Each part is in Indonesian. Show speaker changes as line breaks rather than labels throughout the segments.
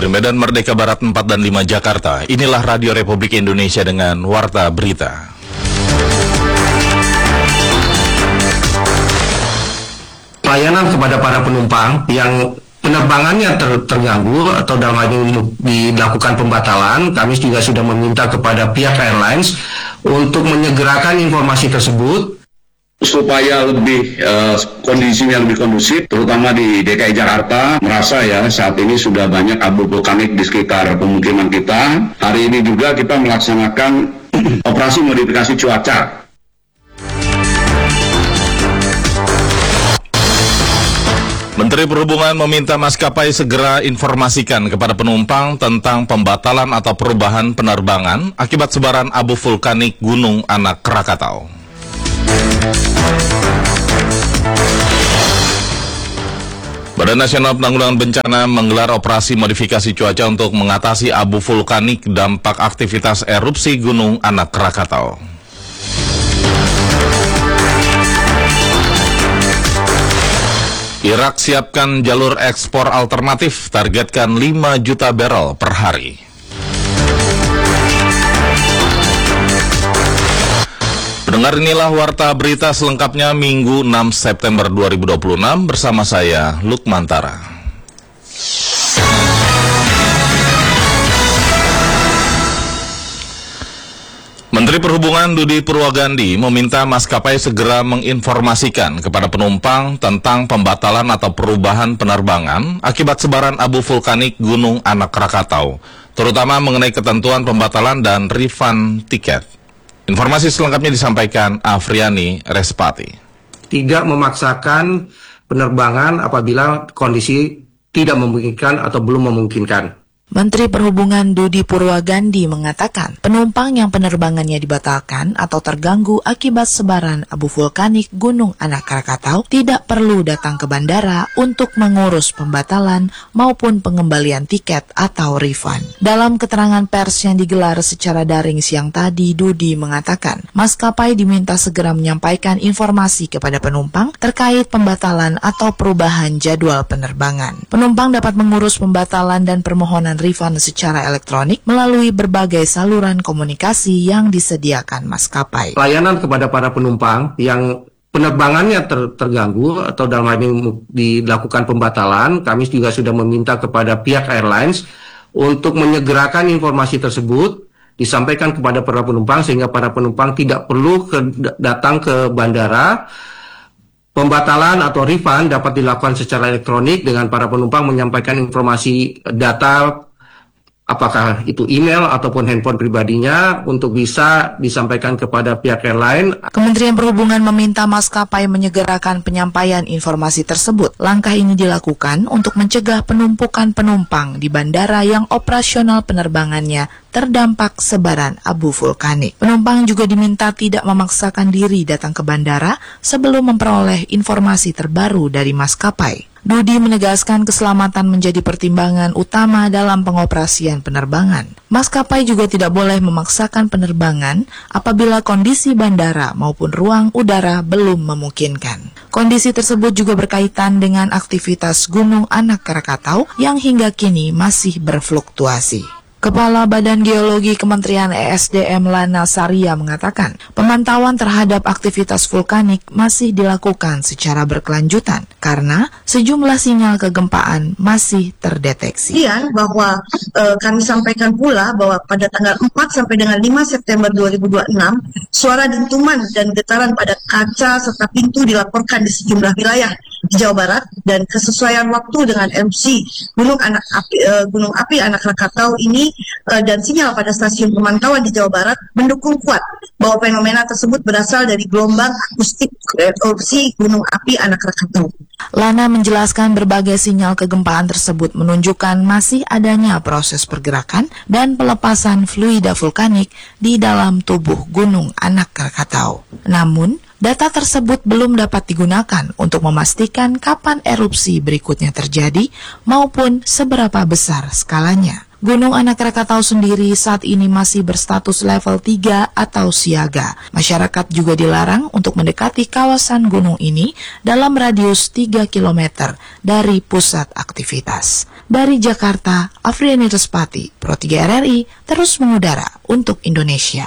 Dari Medan Merdeka Barat 4 dan 5 Jakarta, inilah Radio Republik Indonesia dengan Warta Berita.
Pelayanan kepada para penumpang yang penerbangannya terganggu atau dalam hal ini dilakukan pembatalan, kami juga sudah meminta kepada pihak airlines untuk menyegerakan informasi tersebut
supaya lebih kondisinya lebih kondusif, terutama di DKI Jakarta. Merasa ya saat ini sudah banyak abu vulkanik di sekitar pemukiman kita. Hari ini juga kita melaksanakan operasi modifikasi cuaca.
Menteri Perhubungan meminta maskapai segera informasikan kepada penumpang tentang pembatalan atau perubahan penerbangan akibat sebaran abu vulkanik Gunung Anak Krakatau. Badan Nasional Penanggulangan Bencana menggelar operasi modifikasi cuaca untuk mengatasi abu vulkanik dampak aktivitas erupsi Gunung Anak Krakatau. Irak siapkan jalur ekspor alternatif, targetkan 5 juta barrel per hari. Pendengar, inilah Warta Berita selengkapnya Minggu 6 September 2026 bersama saya, Lukman Tara. Menteri Perhubungan Budi Purwagandi meminta maskapai segera menginformasikan kepada penumpang tentang pembatalan atau perubahan penerbangan akibat sebaran abu vulkanik Gunung Anak Krakatau, terutama mengenai ketentuan pembatalan dan refund tiket. Informasi selengkapnya disampaikan Afriani Respati.
Tidak memaksakan penerbangan apabila kondisi tidak memungkinkan atau belum memungkinkan.
Menteri Perhubungan Budi Purwagandi mengatakan penumpang yang penerbangannya dibatalkan atau terganggu akibat sebaran abu vulkanik Gunung Anak Krakatau tidak perlu datang ke bandara untuk mengurus pembatalan maupun pengembalian tiket atau refund. Dalam keterangan pers yang digelar secara daring siang tadi, Budi mengatakan maskapai diminta segera menyampaikan informasi kepada penumpang terkait pembatalan atau perubahan jadwal penerbangan. Penumpang dapat mengurus pembatalan dan permohonan refund secara elektronik melalui berbagai saluran komunikasi yang disediakan maskapai.
Pelayanan kepada para penumpang yang penerbangannya terganggu atau dalam hal ini dilakukan pembatalan, kami juga sudah meminta kepada pihak airlines untuk menyegerakan informasi tersebut disampaikan kepada para penumpang sehingga para penumpang tidak perlu datang ke bandara. Pembatalan atau refund dapat dilakukan secara elektronik dengan para penumpang menyampaikan informasi data, apakah itu email ataupun handphone pribadinya untuk bisa disampaikan kepada pihak airline.
Kementerian Perhubungan meminta maskapai menyegerakan penyampaian informasi tersebut. Langkah ini dilakukan untuk mencegah penumpukan penumpang di bandara yang operasional penerbangannya terdampak sebaran abu vulkanik. Penumpang juga diminta tidak memaksakan diri datang ke bandara sebelum memperoleh informasi terbaru dari maskapai. Budi menegaskan keselamatan menjadi pertimbangan utama dalam pengoperasian penerbangan. Maskapai juga tidak boleh memaksakan penerbangan apabila kondisi bandara maupun ruang udara belum memungkinkan. Kondisi tersebut juga berkaitan dengan aktivitas Gunung Anak Krakatau yang hingga kini masih berfluktuasi. Kepala Badan Geologi Kementerian ESDM Lana Saria mengatakan, pemantauan terhadap aktivitas vulkanik masih dilakukan secara berkelanjutan karena sejumlah sinyal kegempaan masih terdeteksi.
Bahwa kami sampaikan pula bahwa pada tanggal 4 sampai dengan 5 September 2026, suara dentuman dan getaran pada kaca serta pintu dilaporkan di sejumlah wilayah di Jawa Barat, dan kesesuaian waktu dengan MC Gunung Api Anak Krakatau ini dan sinyal pada stasiun pemantauan di Jawa Barat mendukung kuat bahwa fenomena tersebut berasal dari gelombang akustik erupsi Gunung Api Anak Krakatau.
Lana menjelaskan berbagai sinyal kegempaan tersebut menunjukkan masih adanya proses pergerakan dan pelepasan fluida vulkanik di dalam tubuh Gunung Anak Krakatau. Namun, data tersebut belum dapat digunakan untuk memastikan kapan erupsi berikutnya terjadi maupun seberapa besar skalanya. Gunung Anak Rakatau sendiri saat ini masih berstatus level 3 atau siaga. Masyarakat juga dilarang untuk mendekati kawasan gunung ini dalam radius 3 km dari pusat aktivitas. Dari Jakarta, Afriani Respati, Pro 3 RRI, terus mengudara untuk Indonesia.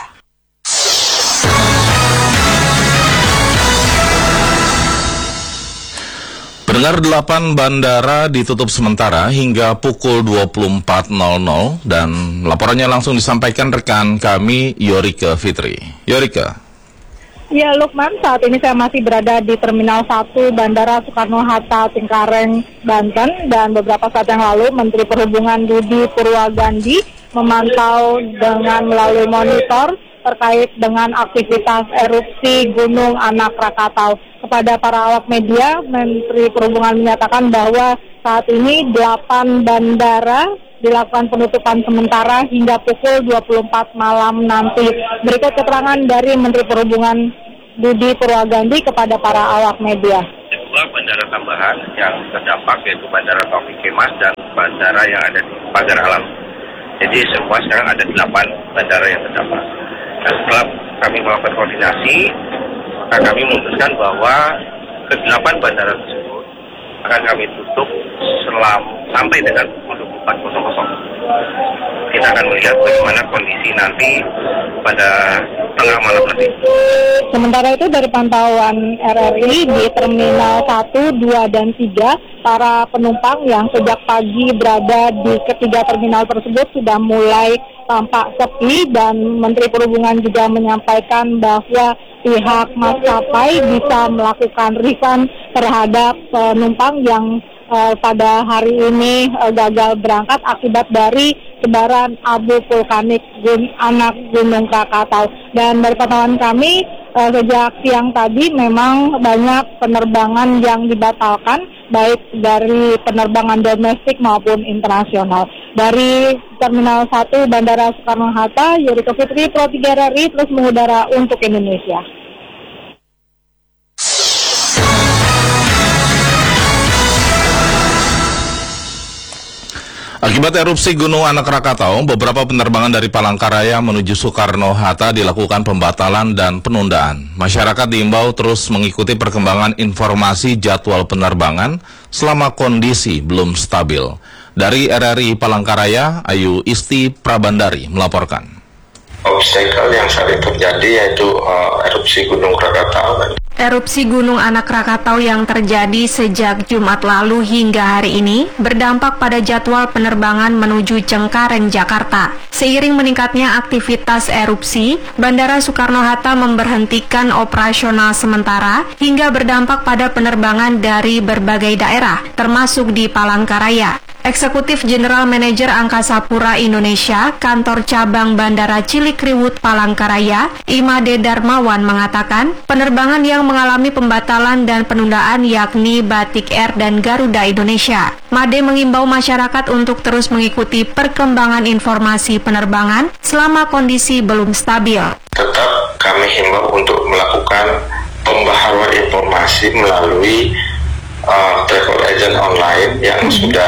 Pendengar, 8 bandara ditutup sementara hingga pukul 24.00 dan laporannya langsung disampaikan rekan kami Yorika Fitri. Yorika.
Ya, Lukman, saat ini saya masih berada di Terminal 1 Bandara Soekarno-Hatta, Cengkareng, Banten, dan beberapa saat yang lalu Menteri Perhubungan Budi Purwagandi memantau dengan melalui monitor terkait dengan aktivitas erupsi Gunung Anak Rakatau. Kepada para awak media, Menteri Perhubungan menyatakan bahwa saat ini 8 bandara dilakukan penutupan sementara hingga pukul 24 malam nanti. Berikut keterangan dari Menteri Perhubungan Budi Purwagandi kepada para awak media.
Dua bandara tambahan yang terdampak yaitu Bandara Taufik Kemas dan bandara yang ada di Pagar Alam. Jadi semua sekarang ada 8 bandara yang terdampak. Dan setelah kami melakukan koordinasi, maka kami memutuskan bahwa ke-8 bandara tersebut akan kami tutup sampai dengan pukul 24.00. Kita akan melihat bagaimana kondisi nanti pada tengah malam nanti.
Sementara itu dari pantauan RRI di Terminal 1, 2, dan 3, para penumpang yang sejak pagi berada di ketiga terminal tersebut sudah mulai tampak sepi, dan Menteri Perhubungan juga menyampaikan bahwa pihak maskapai bisa melakukan refund terhadap penumpang yang pada hari ini gagal berangkat akibat dari sebaran abu vulkanik anak Gunung Krakatau. Dan dari pantauan kami sejak siang tadi memang banyak penerbangan yang dibatalkan, baik dari penerbangan domestik maupun internasional. Dari Terminal 1 Bandara Soekarno-Hatta, Yorika Fitri, Pro 3 RRI, terus mengudara untuk Indonesia.
Akibat erupsi Gunung Anak Rakatau, beberapa penerbangan dari Palangkaraya menuju Soekarno-Hatta dilakukan pembatalan dan penundaan. Masyarakat diimbau terus mengikuti perkembangan informasi jadwal penerbangan selama kondisi belum stabil. Dari RRI Palangkaraya, Ayu Isti Prabandari melaporkan.
Obstacle yang saat ini terjadi yaitu erupsi Gunung Krakatau.
Erupsi Gunung Anak Rakatau yang terjadi sejak Jumat lalu hingga hari ini berdampak pada jadwal penerbangan menuju Cengkareng, Jakarta. Seiring meningkatnya aktivitas erupsi, Bandara Soekarno-Hatta memberhentikan operasional sementara hingga berdampak pada penerbangan dari berbagai daerah, termasuk di Palangkaraya. Eksekutif General Manager Angkasa Pura Indonesia, Kantor Cabang Bandara Cilikriwut Palangkaraya, Imade Darmawan mengatakan, penerbangan yang mengalami pembatalan dan penundaan yakni Batik Air dan Garuda Indonesia. Made mengimbau masyarakat untuk terus mengikuti perkembangan informasi penerbangan selama kondisi belum stabil.
Tetap kami himbau untuk melakukan pembaharuan informasi melalui travel agent online yang sudah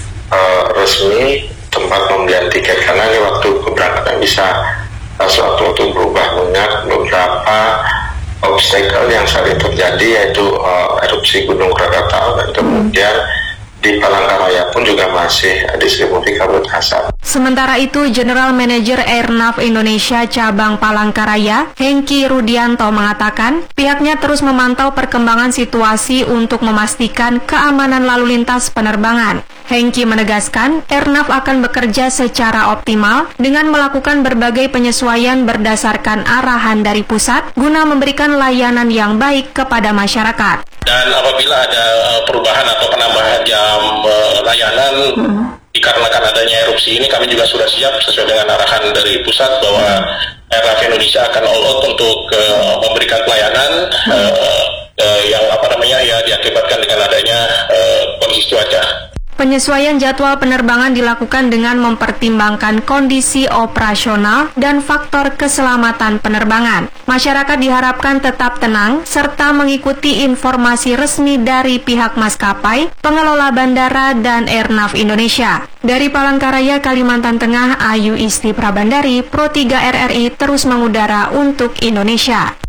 resmi tempat pembelian tiket, karena ini waktu keberangkatan bisa sewaktu-waktu berubah banyak. Beberapa obstacle yang saat ini terjadi yaitu erupsi Gunung Krakatau, dan kemudian di Palangkaraya pun juga masih diselimut kabut asap.
Sementara itu, General Manager Airnav Indonesia Cabang Palangkaraya, Hengki Rudianto mengatakan, pihaknya terus memantau perkembangan situasi untuk memastikan keamanan lalu lintas penerbangan. Hengki menegaskan, Airnav akan bekerja secara optimal dengan melakukan berbagai penyesuaian berdasarkan arahan dari pusat guna memberikan layanan yang baik kepada masyarakat.
Dan apabila ada perubahan atau penambahan jam layanan dikarenakan adanya erupsi ini, kami juga sudah siap sesuai dengan arahan dari pusat bahwa Airnav Indonesia akan all out untuk memberikan pelayanan yang diakibatkan dengan adanya kondisi cuaca.
Penyesuaian jadwal penerbangan dilakukan dengan mempertimbangkan kondisi operasional dan faktor keselamatan penerbangan. Masyarakat diharapkan tetap tenang serta mengikuti informasi resmi dari pihak maskapai, pengelola bandara, dan Airnav Indonesia. Dari Palangkaraya, Kalimantan Tengah, Ayu Isti Prabandari, Pro 3 RRI terus mengudara untuk Indonesia.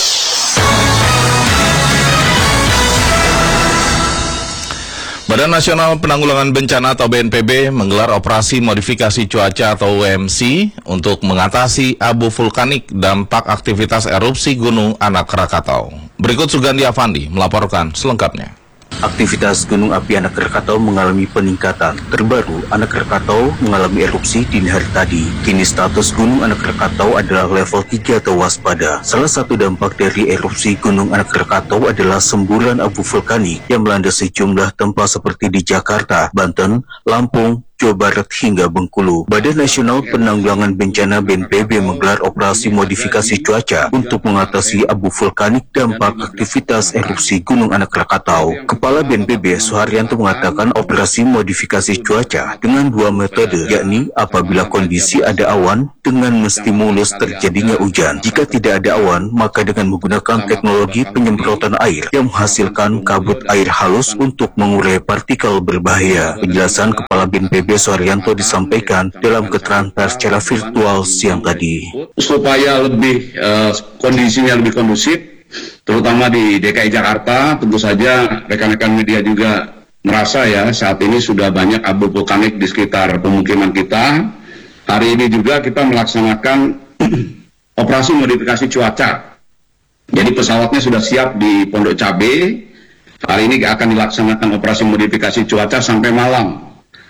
Badan Nasional Penanggulangan Bencana atau BNPB menggelar operasi modifikasi cuaca atau WMC untuk mengatasi abu vulkanik dampak aktivitas erupsi Gunung Anak Rakatau. Berikut Sugandi Afandi melaporkan selengkapnya.
Aktivitas Gunung Api Anak Rakatau mengalami peningkatan. Terbaru, Anak Rakatau mengalami erupsi dini hari tadi. Kini status Gunung Anak Rakatau adalah level 3 atau waspada. Salah satu dampak dari erupsi Gunung Anak Rakatau adalah semburan abu vulkanik yang melanda sejumlah tempat seperti di Jakarta, Banten, Lampung, Jawa Barat hingga Bengkulu. Badan Nasional Penanggulangan Bencana BNPB menggelar operasi modifikasi cuaca untuk mengatasi abu vulkanik dampak aktivitas erupsi Gunung Anak Rakatau. Kepala BNPB Suharyanto mengatakan operasi modifikasi cuaca dengan dua metode, yakni apabila kondisi ada awan dengan menstimulus terjadinya hujan. Jika tidak ada awan, maka dengan menggunakan teknologi penyemprotan air yang menghasilkan kabut air halus untuk mengurai partikel berbahaya. Penjelasan Kepala BNPB Suharyanto disampaikan dalam keterangan pers secara virtual siang tadi.
Supaya lebih kondisinya lebih kondusif, terutama di DKI Jakarta, tentu saja rekan-rekan media juga merasa ya saat ini sudah banyak abu vulkanik di sekitar pemukiman kita. Hari ini juga kita melaksanakan operasi modifikasi cuaca. Jadi pesawatnya sudah siap di Pondok Cabe. Hari ini akan dilaksanakan operasi modifikasi cuaca sampai malam.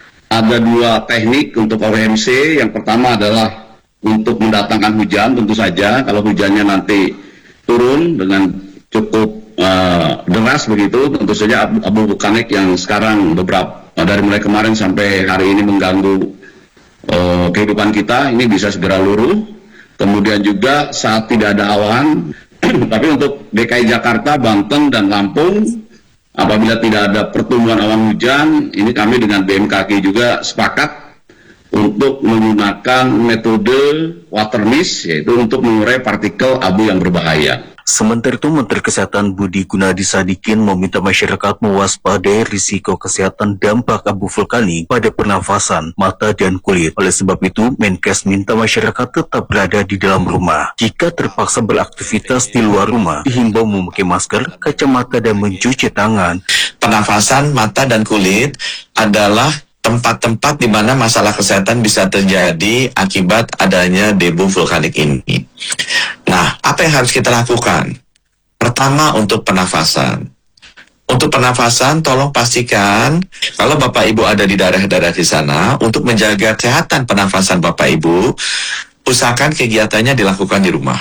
Ada dua teknik untuk OMC. Yang pertama adalah untuk mendatangkan hujan, tentu saja kalau hujannya nanti turun dengan cukup deras begitu, tentu saja abu vulkanik yang sekarang beberapa dari mulai kemarin sampai hari ini mengganggu kehidupan kita, ini bisa segera luruh. Kemudian juga saat tidak ada awan, tapi untuk DKI Jakarta, Banten, dan Lampung, apabila tidak ada pertumbuhan awan hujan, ini kami dengan BMKG juga sepakat untuk menggunakan metode water mist, yaitu untuk mengurai partikel abu yang berbahaya.
Sementara itu, Menteri Kesehatan Budi Gunadi Sadikin meminta masyarakat mewaspadai risiko kesehatan dampak abu vulkanik pada pernafasan, mata, dan kulit. Oleh sebab itu, Menkes minta masyarakat tetap berada di dalam rumah. Jika terpaksa beraktivitas di luar rumah, dihimbau memakai masker, kacamata, dan mencuci tangan.
Pernafasan, mata, dan kulit adalah tempat-tempat di mana masalah kesehatan bisa terjadi akibat adanya debu vulkanik ini. Nah, apa yang harus kita lakukan? Pertama, untuk pernafasan. Untuk pernafasan, tolong pastikan kalau Bapak Ibu ada di daerah-daerah di sana, untuk menjaga kesehatan pernafasan Bapak Ibu, usahakan kegiatannya dilakukan di rumah.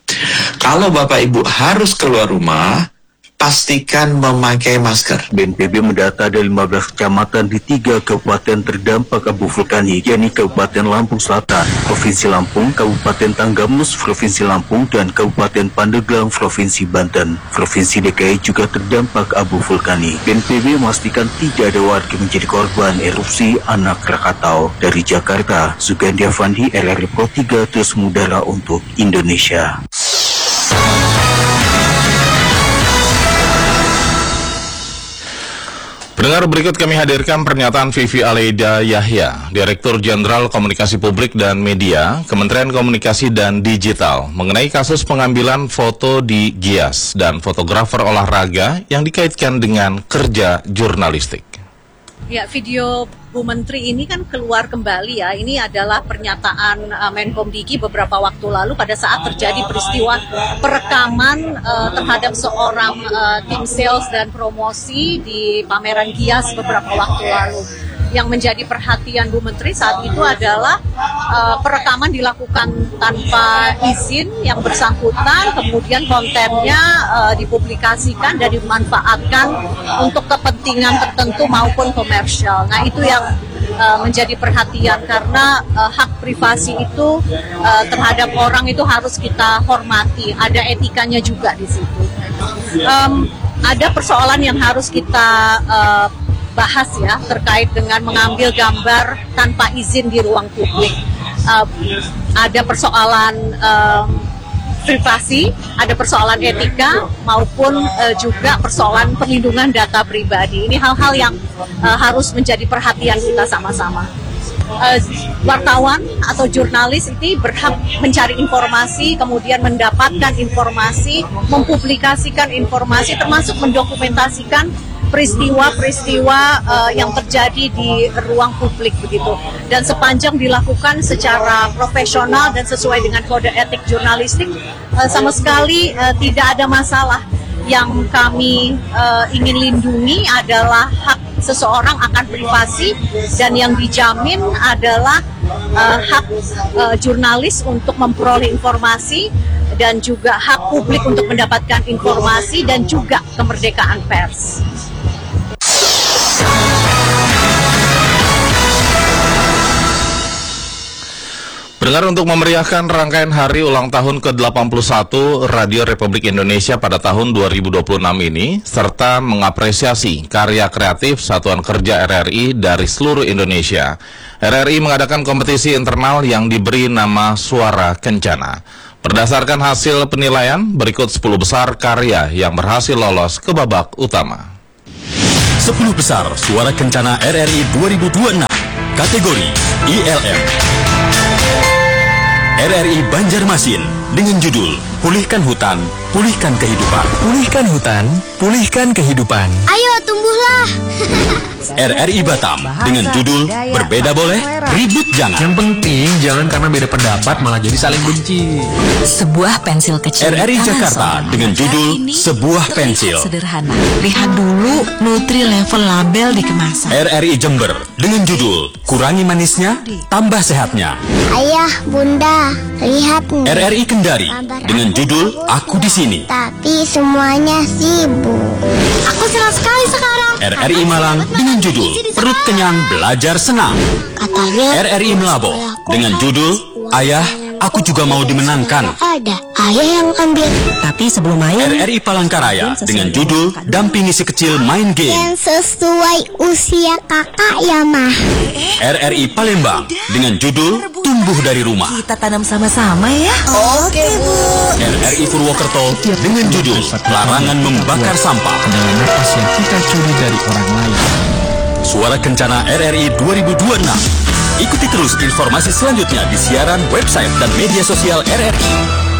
Kalau Bapak Ibu harus keluar rumah, pastikan memakai masker.
BNPB mendata ada 15 kecamatan di 3 kabupaten terdampak abu vulkanik, yakni Kabupaten Lampung Selatan, Provinsi Lampung, Kabupaten Tanggamus, Provinsi Lampung, dan Kabupaten Pandeglang, Provinsi Banten. Provinsi DKI juga terdampak abu vulkanik. BNPB memastikan tidak ada warga menjadi korban erupsi Anak Rakatau. Dari Jakarta, Sugandi Afandi, RRI Pro 3 terus mengudara untuk Indonesia.
Pendengar, berikut kami hadirkan pernyataan Vivi Aleida Yahya, Direktur Jenderal Komunikasi Publik dan Media, Kementerian Komunikasi dan Digital, mengenai kasus pengambilan foto di Gias dan fotografer olahraga yang dikaitkan dengan kerja jurnalistik.
Ya, video Bu Menteri ini kan keluar kembali ya. Ini adalah pernyataan Menkom Diki beberapa waktu lalu pada saat terjadi peristiwa perekaman terhadap seorang tim sales dan promosi di pameran Gias beberapa waktu lalu. Yang menjadi perhatian Bu Menteri saat itu adalah perekaman dilakukan tanpa izin yang bersangkutan, kemudian kontennya dipublikasikan dan dimanfaatkan untuk kepentingan tertentu maupun komersial. Nah, itu yang menjadi perhatian karena hak privasi itu terhadap orang itu harus kita hormati, ada etikanya juga di situ. Ada persoalan yang harus kita bahas ya terkait dengan mengambil gambar tanpa izin di ruang publik. Ada persoalan privasi, ada persoalan etika maupun juga persoalan perlindungan data pribadi. Ini hal-hal yang harus menjadi perhatian kita sama-sama. Wartawan atau jurnalis ini berhak mencari informasi, kemudian mendapatkan informasi, mempublikasikan informasi, termasuk mendokumentasikan peristiwa-peristiwa yang terjadi di ruang publik begitu. Dan sepanjang dilakukan secara profesional dan sesuai dengan kode etik jurnalistik, sama sekali tidak ada masalah. Yang kami ingin lindungi adalah hak seseorang akan privasi, dan yang dijamin adalah hak jurnalis untuk memperoleh informasi dan juga hak publik untuk mendapatkan informasi dan juga kemerdekaan pers.
Pendengar, untuk memeriahkan rangkaian hari ulang tahun ke-81 Radio Republik Indonesia pada tahun 2026 ini, serta mengapresiasi karya kreatif Satuan Kerja RRI dari seluruh Indonesia, RRI mengadakan kompetisi internal yang diberi nama Suara Kencana. Berdasarkan hasil penilaian, berikut 10 besar karya yang berhasil lolos ke babak utama.
10 besar Suara Kencana RRI 2026, kategori ILM. RRI Banjarmasin dengan judul Pulihkan Hutan, Pulihkan Kehidupan. Pulihkan hutan, pulihkan kehidupan.
Ayo tumbuhlah.
RRI Batam dengan judul Berbeda Boleh, Ribut Jangan.
Yang penting jangan karena beda pendapat malah jadi saling benci.
Sebuah pensil kecil.
RRI Jakarta dengan judul Sebuah Pensil.
Sederhana. Lihat dulu nutri level label di kemasan.
RRI Jember dengan judul Kurangi Manisnya, Tambah Sehatnya.
Ayah, Bunda, lihat nih.
RRI Kendari dengan judul Aku di Sini.
Tapi semuanya sibuk. Aku senang sekali sekarang.
RRI Malang dengan judul Perut Kenyang Belajar Senang.
Katanya
RRI Melabo dengan judul Ayah, Aku Juga Mau Dimenangkan.
ada ayah yang ambil.
Tapi sebelum main,
RRI Palangkaraya dengan judul Dampingi Si Kecil Main Game.
Yang sesuai usia kakak ya mah.
RRI Palembang dengan judul Tumbuh Dari Rumah.
kita tanam sama-sama ya. Oke, Bu.
RRI Purwokerto dengan judul Larangan Membakar Sampah.
Adalah nafas yang kita curi dari orang lain.
Suara Kencana RRI 2026. Ikuti terus informasi selanjutnya di siaran, website, dan media sosial RRI.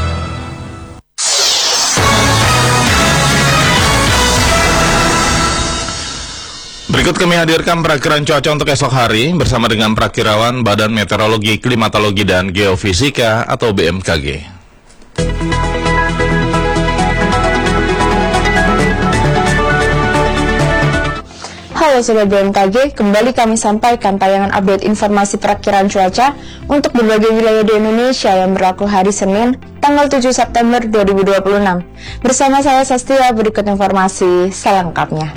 Berikut kami hadirkan perakiran cuaca untuk esok hari bersama dengan Prakirawan Badan Meteorologi, Klimatologi, dan Geofisika atau BMKG.
Halo Sobat BMKG, kembali kami sampaikan tayangan update informasi perakiraan cuaca untuk berbagai wilayah di Indonesia yang berlaku hari Senin, tanggal 7 September 2026. Bersama saya Sastia, berikut informasi selengkapnya.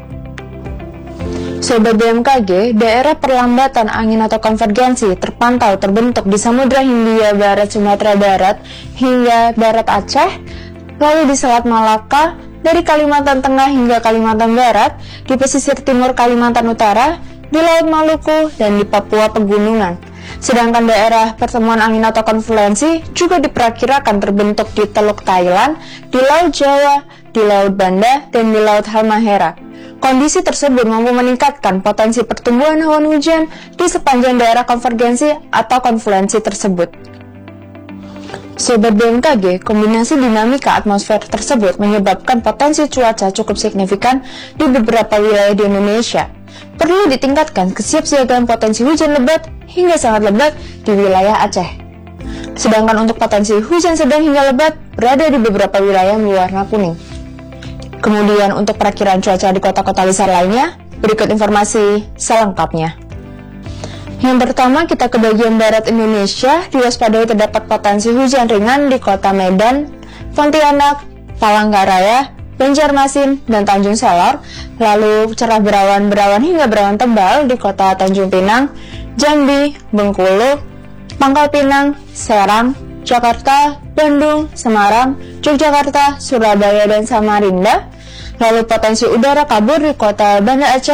Sobat BMKG, daerah perlambatan angin atau konvergensi terpantau terbentuk di Samudra Hindia Barat Sumatera Barat hingga Barat Aceh, lalu di Selat Malaka, dari Kalimantan Tengah hingga Kalimantan Barat, di pesisir timur Kalimantan Utara, di Laut Maluku, dan di Papua Pegunungan. Sedangkan daerah pertemuan angin atau konfluensi juga diperkirakan terbentuk di Teluk Thailand, di Laut Jawa, di Laut Banda, dan di Laut Halmahera. Kondisi tersebut mampu meningkatkan potensi pertumbuhan awan hujan di sepanjang daerah konvergensi atau konfluensi tersebut. Sobat BMKG, kombinasi dinamika atmosfer tersebut menyebabkan potensi cuaca cukup signifikan di beberapa wilayah di Indonesia. Perlu ditingkatkan kesiapsiagaan potensi hujan lebat hingga sangat lebat di wilayah Aceh. Sedangkan untuk potensi hujan sedang hingga lebat berada di beberapa wilayah berwarna kuning. Kemudian untuk perakiraan cuaca di kota-kota besar lainnya, berikut informasi selengkapnya. Yang pertama, kita ke bagian barat Indonesia, diwaspadai terdapat potensi hujan ringan di kota Medan, Pontianak, Palangkaraya, Banjarmasin, dan Tanjung Selor, lalu cerah berawan hingga berawan tebal di kota Tanjung Pinang, Jambi, Bengkulu, Pangkal Pinang, Serang, Jakarta, Bandung, Semarang, Yogyakarta, Surabaya, dan Samarinda, lalu potensi udara kabur di kota Banda Aceh,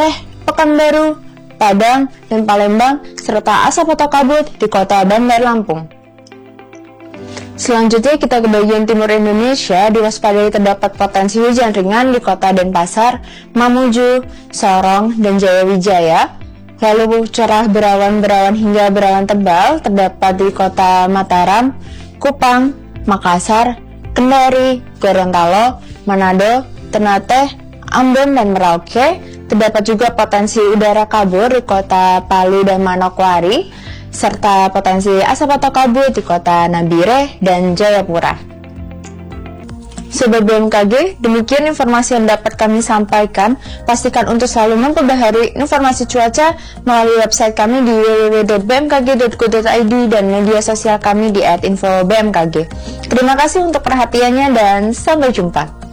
Pekanbaru, Padang, dan Palembang, serta asap atau kabut di kota Bandar Lampung. Selanjutnya kita ke bagian timur Indonesia, diwaspadai terdapat potensi hujan ringan di kota Denpasar, Mamuju, Sorong, dan Jayawijaya. Lalu cerah berawan-berawan hingga berawan tebal terdapat di kota Mataram, Kupang, Makassar, Kendari, Gorontalo, Manado, Ternate, Ambon, dan Merauke. Terdapat juga potensi udara kabur di kota Palu dan Manokwari, serta potensi asap atau kabut di kota Nabire dan Jayapura. Sobat BMKG, demikian informasi yang dapat kami sampaikan. Pastikan untuk selalu memperbaharui informasi cuaca melalui website kami di www.bmkg.go.id dan media sosial kami di @infobmkg. Terima kasih untuk perhatiannya dan sampai jumpa.